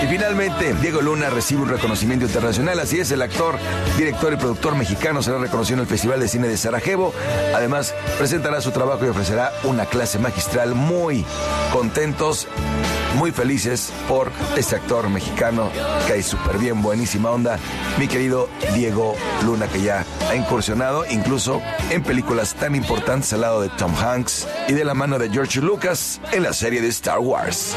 Y finalmente, Diego Luna recibe un reconocimiento internacional. Así es, el actor, director y productor mexicano será reconocido en el Festival de Cine de Sarajevo. Además, presentará su trabajo y ofrecerá una clase magistral. Muy contentos, muy felices por este actor mexicano. Cae súper bien, buenísima onda. Mi querido Diego Luna, que ya ha incursionado incluso en películas tan importantes al lado de Tom Hanks y de la mano de George Lucas en la serie de Star Wars.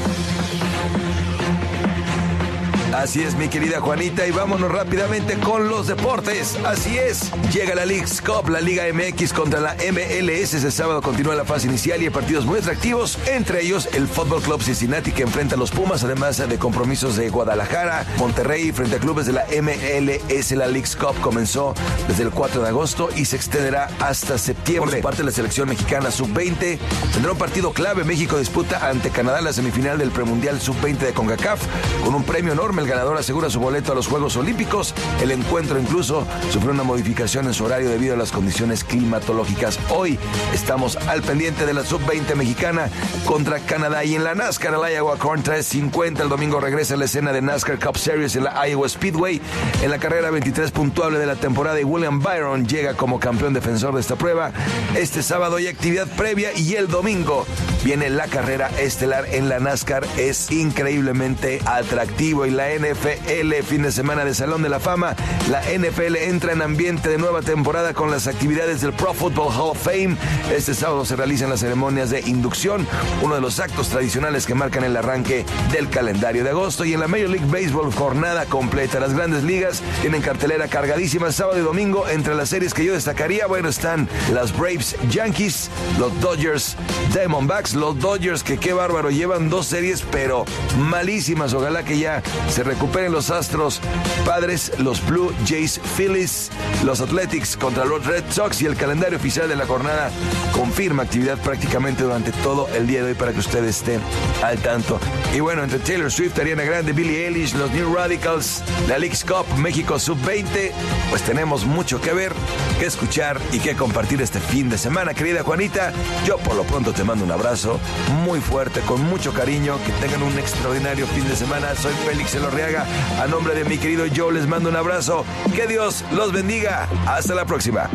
Así es, mi querida Juanita, y vámonos rápidamente con los deportes. Así es, llega la Leagues Cup, la Liga MX contra la MLS. Este sábado continúa la fase inicial y hay partidos muy atractivos, entre ellos el Fútbol Club Cincinnati, que enfrenta a los Pumas, además de compromisos de Guadalajara, Monterrey, frente a clubes de la MLS. La Leagues Cup comenzó desde el 4 de agosto y se extenderá hasta septiembre. Por su parte, la selección mexicana sub-20 tendrá un partido clave. México disputa ante Canadá la semifinal del premundial sub-20 de CONCACAF, con un premio enorme. El ganador asegura su boleto a los Juegos Olímpicos. El encuentro incluso sufrió una modificación en su horario debido a las condiciones climatológicas. Hoy estamos al pendiente de la sub-20 mexicana contra Canadá. Y en la NASCAR, el Iowa Corn 350, el domingo regresa a la escena de NASCAR Cup Series en la Iowa Speedway. En la carrera 23 puntuable de la temporada, y William Byron llega como campeón defensor de esta prueba. Este sábado hay actividad previa y el domingo viene la carrera estelar en la NASCAR. Es increíblemente atractivo. Y la NFL, fin de semana de Salón de la Fama. La NFL entra en ambiente de nueva temporada con las actividades del Pro Football Hall of Fame. Este sábado se realizan las ceremonias de inducción, uno de los actos tradicionales que marcan el arranque del calendario de agosto. Y en la Major League Baseball, jornada completa. Las grandes ligas tienen cartelera cargadísima sábado y domingo. Entre las series que yo destacaría, bueno, están las Braves Yankees, los Dodgers Diamondbacks. Los Dodgers, que qué bárbaro, llevan 2 series pero malísimas. Ojalá que ya se recuperen los Astros Padres, los Blue Jays Phillies, los Athletics contra los Red Sox. Y el calendario oficial de la jornada confirma actividad prácticamente durante todo el día de hoy para que usted esté al tanto. Y bueno, entre Taylor Swift, Ariana Grande, Billie Eilish, los New Radicals, la Leagues Cup, México Sub-20, pues tenemos mucho que ver, que escuchar y que compartir este fin de semana. Querida Juanita, yo por lo pronto te mando un abrazo muy fuerte, con mucho cariño. Que tengan un extraordinario fin de semana. Soy Félix Elorriaga. A nombre de mi querido Joe, les mando un abrazo. Que Dios los bendiga. Hasta la próxima.